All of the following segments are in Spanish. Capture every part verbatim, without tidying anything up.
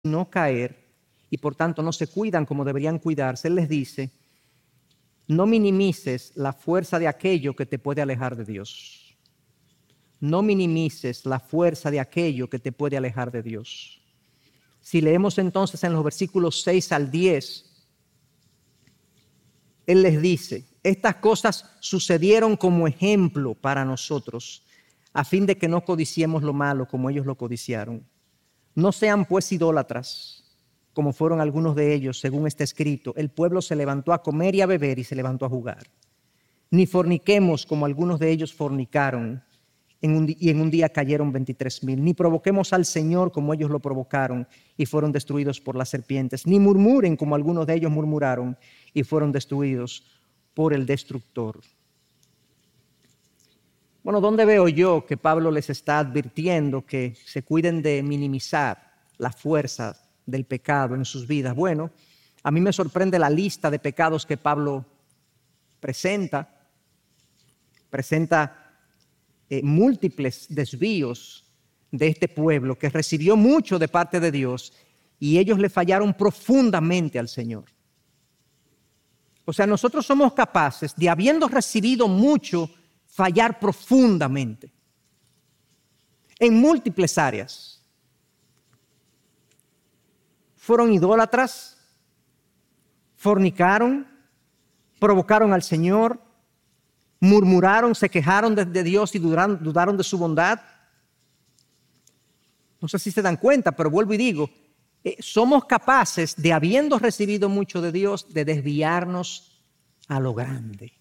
no caer y por tanto no se cuidan como deberían cuidarse, Él les dice, no minimices la fuerza de aquello que te puede alejar de Dios. No minimices la fuerza de aquello que te puede alejar de Dios. Si leemos entonces en los versículos seis al diez, Él les dice, estas cosas sucedieron como ejemplo para nosotros, a fin de que no codiciemos lo malo como ellos lo codiciaron. No sean pues idólatras, como fueron algunos de ellos, según está escrito. El pueblo se levantó a comer y a beber y se levantó a jugar. Ni forniquemos, como algunos de ellos fornicaron, en un, y en un día cayeron veintitrés mil. Ni provoquemos al Señor, como ellos lo provocaron, y fueron destruidos por las serpientes. Ni murmuren, como algunos de ellos murmuraron, y fueron destruidos por el destructor. Bueno, ¿dónde veo yo que Pablo les está advirtiendo que se cuiden de minimizar la fuerza del pecado en sus vidas? Bueno, a mí me sorprende la lista de pecados que Pablo presenta. Presenta eh, múltiples desvíos de este pueblo que recibió mucho de parte de Dios y ellos le fallaron profundamente al Señor. O sea, nosotros somos capaces de, habiendo recibido mucho, fallar profundamente en múltiples áreas. Fueron idólatras, fornicaron, provocaron al Señor, murmuraron, se quejaron de, de Dios y dudaron, dudaron de su bondad. No sé si se dan cuenta, pero vuelvo y digo, eh, somos capaces de, habiendo recibido mucho de Dios, de desviarnos a lo grande.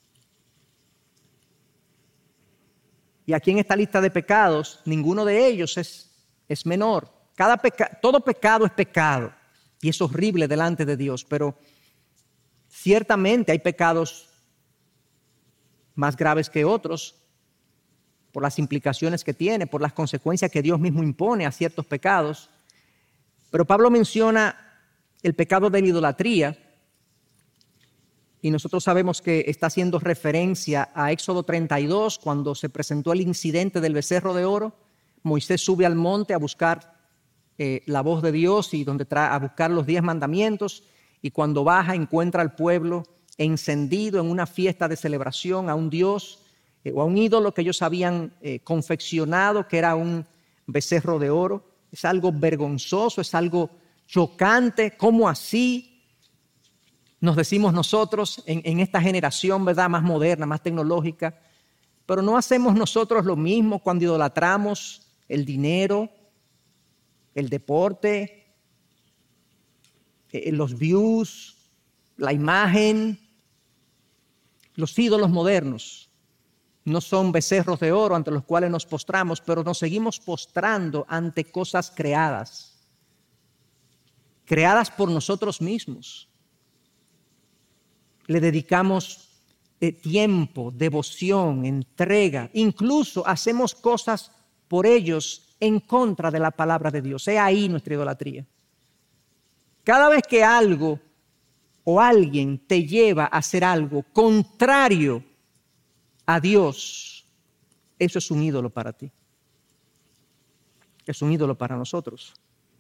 Y aquí en esta lista de pecados, ninguno de ellos es, es menor. Cada peca, todo pecado es pecado y es horrible delante de Dios, pero ciertamente hay pecados más graves que otros por las implicaciones que tiene, por las consecuencias que Dios mismo impone a ciertos pecados. Pero Pablo menciona el pecado de la idolatría y nosotros sabemos que está haciendo referencia a Éxodo treinta y dos, cuando se presentó el incidente del becerro de oro. Moisés sube al monte a buscar eh, la voz de Dios y donde trae, a buscar los diez mandamientos, y cuando baja encuentra al pueblo encendido en una fiesta de celebración a un Dios eh, o a un ídolo que ellos habían eh, confeccionado, que era un becerro de oro. Es algo vergonzoso, es algo chocante. ¿Cómo así? Nos decimos nosotros en, en esta generación, ¿verdad?, más moderna, más tecnológica, pero no hacemos nosotros lo mismo cuando idolatramos el dinero, el deporte, eh, los views, la imagen. Los ídolos modernos no son becerros de oro ante los cuales nos postramos, pero nos seguimos postrando ante cosas creadas, creadas por nosotros mismos. Le dedicamos eh, tiempo, devoción, entrega. Incluso hacemos cosas por ellos en contra de la palabra de Dios. He ahí nuestra idolatría. Cada vez que algo o alguien te lleva a hacer algo contrario a Dios, eso es un ídolo para ti. Es un ídolo para nosotros.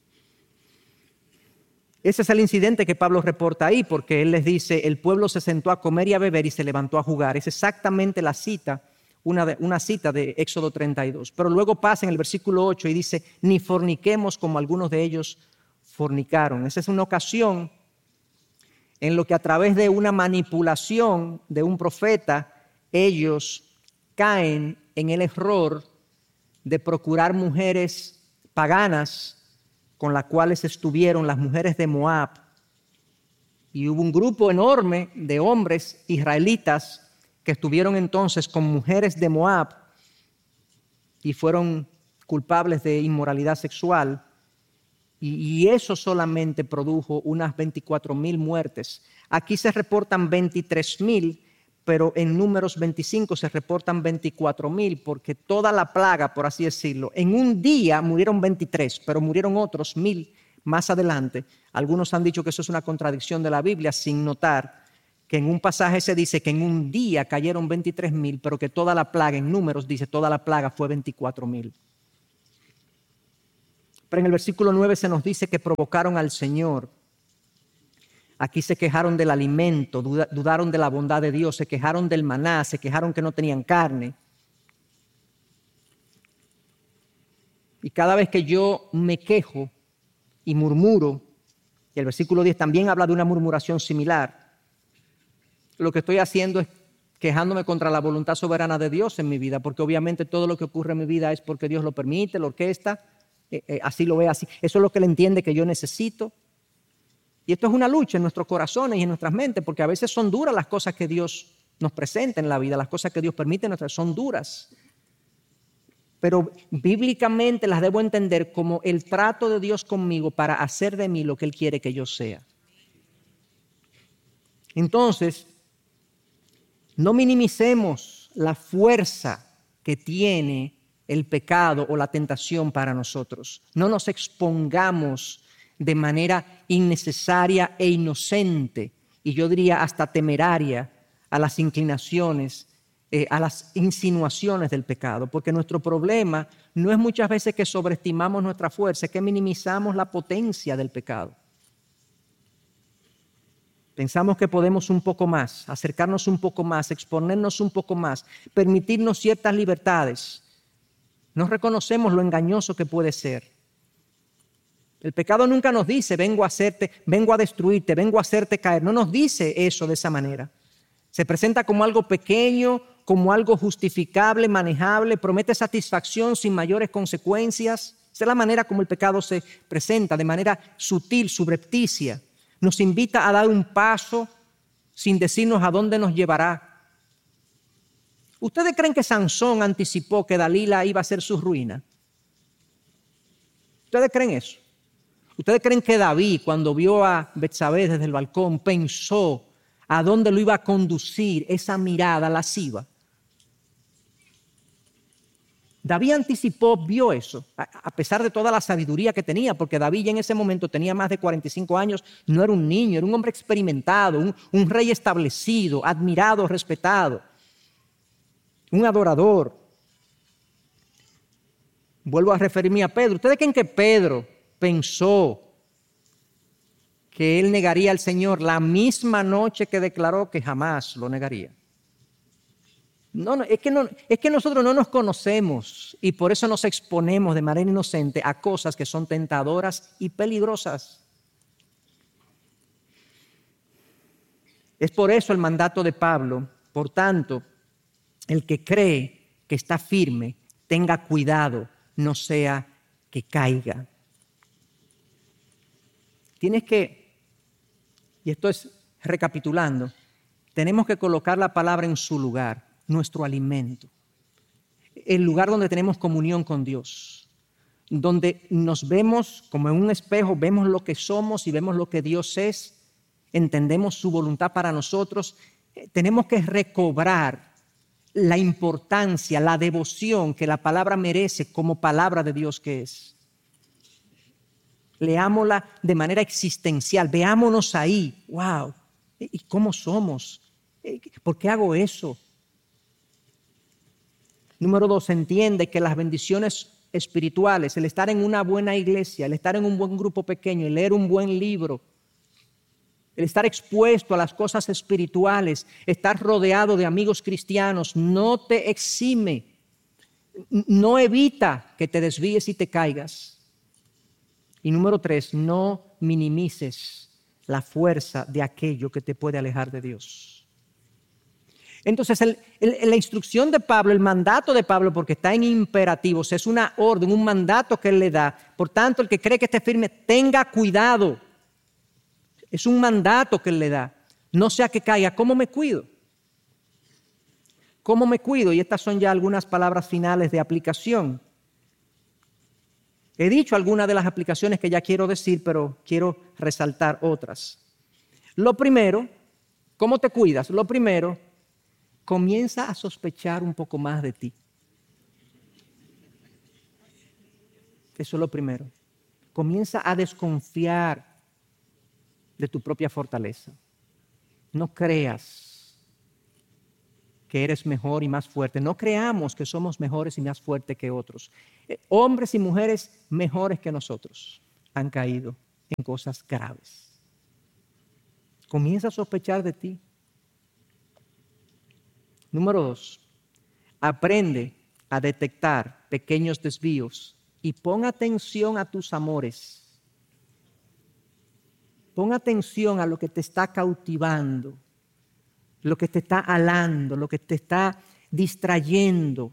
Ese es el incidente que Pablo reporta ahí, porque él les dice, el pueblo se sentó a comer y a beber y se levantó a jugar. Es exactamente la cita, una, de, una cita de Éxodo treinta y dos. Pero luego pasa en el versículo ocho y dice, ni forniquemos como algunos de ellos fornicaron. Esa es una ocasión en lo que a través de una manipulación de un profeta, ellos caen en el error de procurar mujeres paganas con las cuales estuvieron las mujeres de Moab. Y hubo un grupo enorme de hombres israelitas que estuvieron entonces con mujeres de Moab y fueron culpables de inmoralidad sexual. Y, y eso solamente produjo unas veinticuatro mil muertes. Aquí se reportan veintitrés mil, pero en Números veinticinco se reportan veinticuatro mil, porque toda la plaga, por así decirlo, en un día murieron veintitrés, pero murieron otros mil más adelante. Algunos han dicho que eso es una contradicción de la Biblia, sin notar que en un pasaje se dice que en un día cayeron veintitrés mil, pero que toda la plaga, en Números dice toda la plaga fue veinticuatro mil. Pero en el versículo nueve se nos dice que provocaron al Señor. Aquí se quejaron del alimento, dudaron de la bondad de Dios, se quejaron del maná, se quejaron que no tenían carne. Y cada vez que yo me quejo y murmuro, y el versículo diez también habla de una murmuración similar, lo que estoy haciendo es quejándome contra la voluntad soberana de Dios en mi vida, porque obviamente todo lo que ocurre en mi vida es porque Dios lo permite, lo orquesta, eh, eh, así lo ve, así. Eso es lo que Él entiende que yo necesito. Y esto es una lucha en nuestros corazones y en nuestras mentes, porque a veces son duras las cosas que Dios nos presenta en la vida, las cosas que Dios permite en nuestras son duras. Pero bíblicamente las debo entender como el trato de Dios conmigo para hacer de mí lo que Él quiere que yo sea. Entonces, no minimicemos la fuerza que tiene el pecado o la tentación para nosotros. No nos expongamos de manera innecesaria e inocente, y yo diría hasta temeraria, a las inclinaciones, eh, a las insinuaciones del pecado, porque nuestro problema no es muchas veces que sobreestimamos nuestra fuerza, es que minimizamos la potencia del pecado. Pensamos que podemos un poco más, acercarnos un poco más, exponernos un poco más, permitirnos ciertas libertades. No reconocemos lo engañoso que puede ser. El pecado nunca nos dice, vengo a hacerte, vengo a destruirte, vengo a hacerte caer. No nos dice eso de esa manera. Se presenta como algo pequeño, como algo justificable, manejable, promete satisfacción sin mayores consecuencias. Esa es la manera como el pecado se presenta, de manera sutil, subrepticia. Nos invita a dar un paso sin decirnos a dónde nos llevará. ¿Ustedes creen que Sansón anticipó que Dalila iba a ser su ruina? ¿Ustedes creen eso? ¿Ustedes creen que David, cuando vio a Betsabé desde el balcón, pensó a dónde lo iba a conducir esa mirada lasciva? David anticipó, vio eso, a pesar de toda la sabiduría que tenía, porque David ya en ese momento tenía más de cuarenta y cinco años, no era un niño, era un hombre experimentado, un, un rey establecido, admirado, respetado, un adorador. Vuelvo a referirme a Pedro. ¿Ustedes creen que Pedro pensó que él negaría al Señor la misma noche que declaró que jamás lo negaría? No, no, es que no, es que nosotros no nos conocemos y por eso nos exponemos de manera inocente a cosas que son tentadoras y peligrosas. Es por eso el mandato de Pablo. Por tanto, el que cree que está firme, tenga cuidado, no sea que caiga. Tienes que, y esto es recapitulando, tenemos que colocar la palabra en su lugar, nuestro alimento, el lugar donde tenemos comunión con Dios, donde nos vemos como en un espejo, vemos lo que somos y vemos lo que Dios es, entendemos su voluntad para nosotros. Tenemos que recobrar la importancia, la devoción que la palabra merece como palabra de Dios que es. Leámosla de manera existencial, veámonos ahí. Wow, ¿y cómo somos? ¿Por qué hago eso? Número dos, entiende que las bendiciones espirituales, el estar en una buena iglesia, el estar en un buen grupo pequeño, el leer un buen libro, el estar expuesto a las cosas espirituales, estar rodeado de amigos cristianos, no te exime, no evita que te desvíes y te caigas. Y número tres, no minimices la fuerza de aquello que te puede alejar de Dios. Entonces, el, el, la instrucción de Pablo, el mandato de Pablo, porque está en imperativos, es una orden, un mandato que él le da. Por tanto, el que cree que esté firme, tenga cuidado. Es un mandato que él le da. No sea que caiga. ¿Cómo me cuido? ¿Cómo me cuido? Y estas son ya algunas palabras finales de aplicación. He dicho algunas de las aplicaciones que ya quiero decir, pero quiero resaltar otras. Lo primero, ¿cómo te cuidas? Lo primero, comienza a sospechar un poco más de ti. Eso es lo primero. Comienza a desconfiar de tu propia fortaleza. No creas que eres mejor y más fuerte. No creamos que somos mejores y más fuertes que otros. Eh, hombres y mujeres mejores que nosotros han caído en cosas graves. Comienza a sospechar de ti. Número dos, aprende a detectar pequeños desvíos y pon atención a tus amores. Pon atención a lo que te está cautivando, lo que te está alando, lo que te está distrayendo.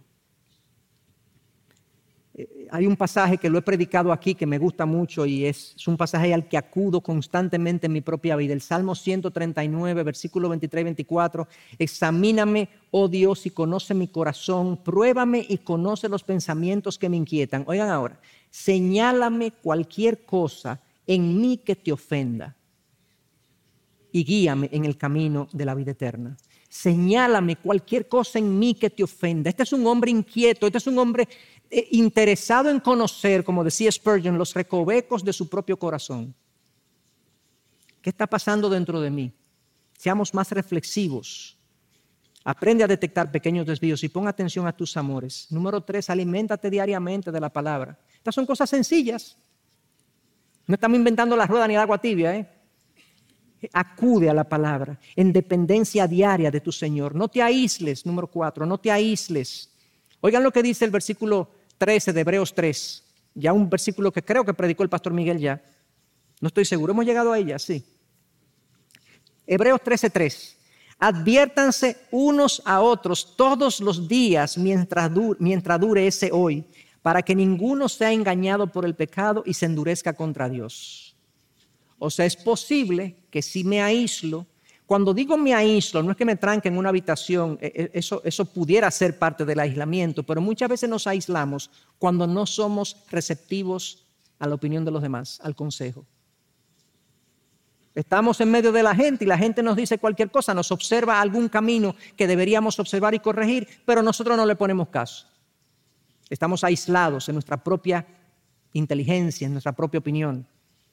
Eh, hay un pasaje que lo he predicado aquí que me gusta mucho y es, es un pasaje al que acudo constantemente en mi propia vida. El Salmo ciento treinta y nueve, versículos veintitrés y veinticuatro. Examíname, oh Dios, y conoce mi corazón. Pruébame y conoce los pensamientos que me inquietan. Oigan ahora, señálame cualquier cosa en mí que te ofenda y guíame en el camino de la vida eterna. Señálame cualquier cosa en mí que te ofenda. Este es un hombre inquieto, este es un hombre eh, interesado en conocer, como decía Spurgeon, los recovecos de su propio corazón. ¿Qué está pasando dentro de mí? Seamos más reflexivos. Aprende a detectar pequeños desvíos y pon atención a tus amores. Número tres, aliméntate diariamente de la palabra. Estas son cosas sencillas. No estamos inventando la rueda ni el agua tibia, ¿eh? Acude a la palabra en dependencia diaria de tu Señor. No te aísles, número cuatro, no te aísles. Oigan lo que dice el versículo trece de Hebreos tres, ya un versículo que creo que predicó el pastor Miguel ya. No estoy seguro, hemos llegado a ella, sí. Hebreos trece tres. Adviértanse unos a otros todos los días mientras dure, mientras dure ese hoy, para que ninguno sea engañado por el pecado y se endurezca contra Dios. O sea, es posible que si me aíslo, cuando digo me aíslo, no es que me tranque en una habitación, eso, eso pudiera ser parte del aislamiento, pero muchas veces nos aislamos cuando no somos receptivos a la opinión de los demás, al consejo. Estamos en medio de la gente y la gente nos dice cualquier cosa, nos observa algún camino que deberíamos observar y corregir, pero nosotros no le ponemos caso. Estamos aislados en nuestra propia inteligencia, en nuestra propia opinión.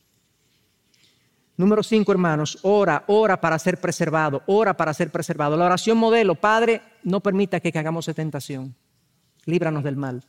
Número cinco, hermanos, ora, ora para ser preservado, ora para ser preservado. La oración modelo, Padre, no permita que caigamos en tentación, líbranos del mal.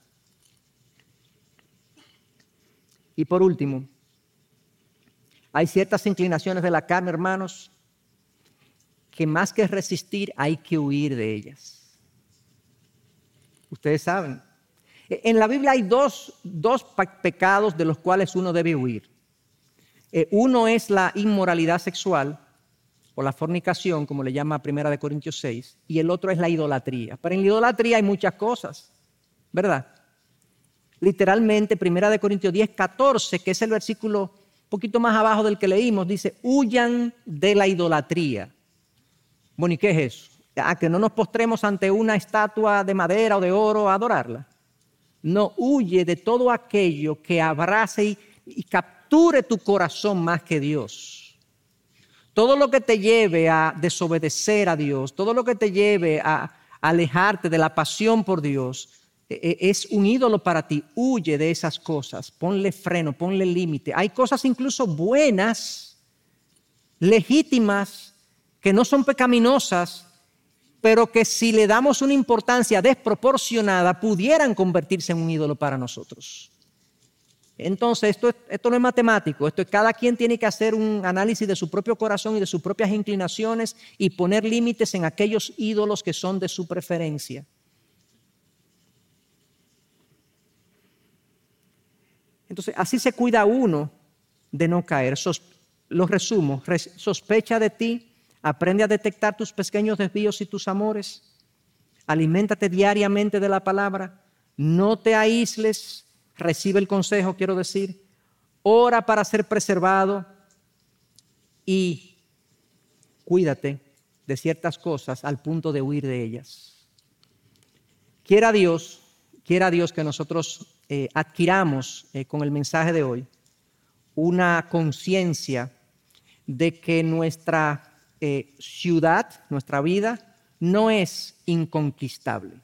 Y por último, hay ciertas inclinaciones de la carne, hermanos, que más que resistir hay que huir de ellas. Ustedes saben, en la Biblia hay dos, dos pecados de los cuales uno debe huir. Eh, uno es la inmoralidad sexual o la fornicación, como le llama Primera de Corintios seis, y el otro es la idolatría. Pero en la idolatría hay muchas cosas, ¿verdad? Literalmente, Primera de Corintios diez, catorce, que es el versículo un poquito más abajo del que leímos, dice, huyan de la idolatría. Bueno, ¿y qué es eso? ¿A que no nos postremos ante una estatua de madera o de oro a adorarla? No, huye de todo aquello que abrace y, y capture tu corazón más que Dios. Todo lo que te lleve a desobedecer a Dios, todo lo que te lleve a, a alejarte de la pasión por Dios, eh, es un ídolo para ti. Huye de esas cosas, ponle freno, ponle límite. Hay cosas incluso buenas, legítimas, que no son pecaminosas, pero que si le damos una importancia desproporcionada, pudieran convertirse en un ídolo para nosotros. Entonces, esto, es, esto no es matemático, esto es, cada quien tiene que hacer un análisis de su propio corazón y de sus propias inclinaciones y poner límites en aquellos ídolos que son de su preferencia. Entonces, así se cuida uno de no caer. Sos, lo resumo, res, sospecha de ti, aprende a detectar tus pequeños desvíos y tus amores, aliméntate diariamente de la palabra, no te aísles, recibe el consejo, quiero decir, ora para ser preservado y cuídate de ciertas cosas al punto de huir de ellas. Quiera Dios, quiera Dios que nosotros eh, adquiramos eh, con el mensaje de hoy una conciencia de que nuestra eh, ciudad, nuestra vida, no es inconquistable.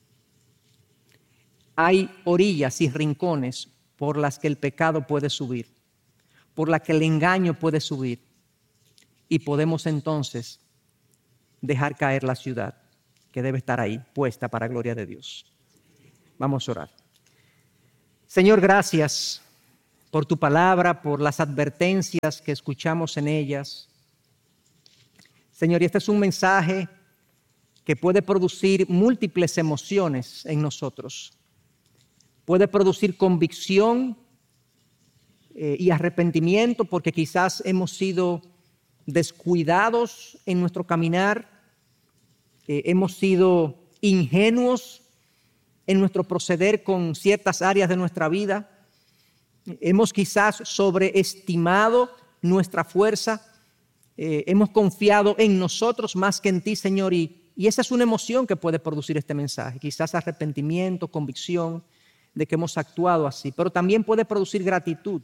Hay orillas y rincones por las que el pecado puede subir, por las que el engaño puede subir, y podemos entonces dejar caer la ciudad. que debe estar ahí, puesta para gloria de Dios. Vamos a orar. Señor, gracias por tu palabra, por las advertencias que escuchamos en ellas. Señor, y este es un mensaje que puede producir múltiples emociones en nosotros. Puede producir convicción eh, y arrepentimiento porque quizás hemos sido descuidados en nuestro caminar, eh, hemos sido ingenuos en nuestro proceder con ciertas áreas de nuestra vida, hemos quizás sobreestimado nuestra fuerza, eh, hemos confiado en nosotros más que en ti, Señor, y, y esa es una emoción que puede producir este mensaje, quizás arrepentimiento, convicción de que hemos actuado así, pero también puede producir gratitud,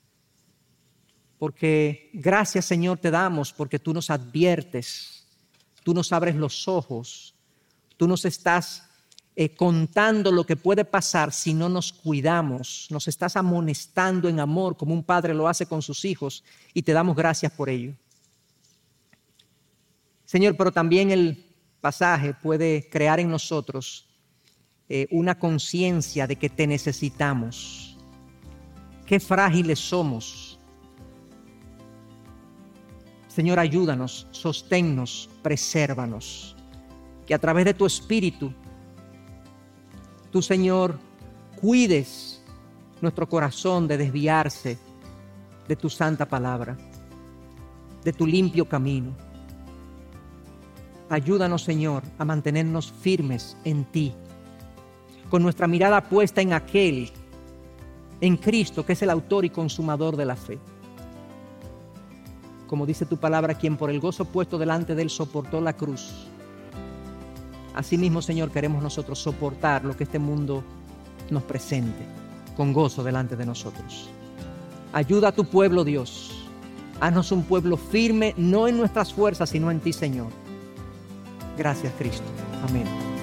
porque gracias, Señor, te damos porque tú nos adviertes, tú nos abres los ojos, tú nos estás eh, contando lo que puede pasar si no nos cuidamos, nos estás amonestando en amor como un padre lo hace con sus hijos y te damos gracias por ello. Señor, pero también el pasaje puede crear en nosotros eh, una conciencia de que te necesitamos, qué frágiles somos. Señor, ayúdanos, sosténnos, presérvanos. Que a través de tu Espíritu, tú, Señor, cuides nuestro corazón de desviarse de tu santa palabra, de tu limpio camino. Ayúdanos, Señor, a mantenernos firmes en ti, con nuestra mirada puesta en aquel, en Cristo, que es el autor y consumador de la fe. Como dice tu palabra, quien por el gozo puesto delante de él soportó la cruz. Asimismo, Señor, queremos nosotros soportar lo que este mundo nos presente con gozo delante de nosotros. Ayuda a tu pueblo, Dios. Haznos un pueblo firme, no en nuestras fuerzas, sino en ti, Señor. Gracias, Cristo. Amén.